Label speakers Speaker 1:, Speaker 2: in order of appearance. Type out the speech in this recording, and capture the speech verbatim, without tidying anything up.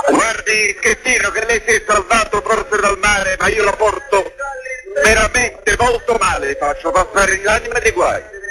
Speaker 1: Guardi, Schettino, che lei si è salvato forse dal mare, ma io la porto veramente molto male, faccio passare l'anima dei guai.